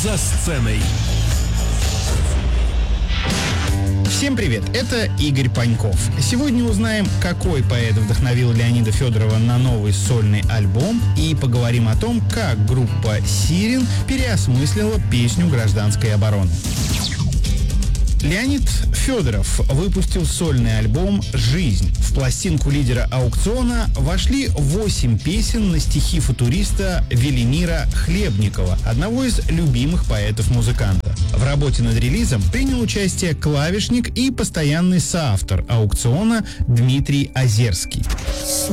за сценой. Всем привет, это Игорь Паньков. Сегодня узнаем, какой поэт вдохновил Леонида Федорова на новый сольный альбом, и поговорим о том, как группа «Сирен» переосмыслила песню гражданской обороны. Леонид Федоров выпустил сольный альбом «Жизнь». В пластинку лидера аукциона вошли 8 песен на стихи футуриста Велимира Хлебникова, одного из любимых поэтов-музыканта. В работе над релизом принял участие клавишник и постоянный соавтор аукциона Дмитрий Озерский. С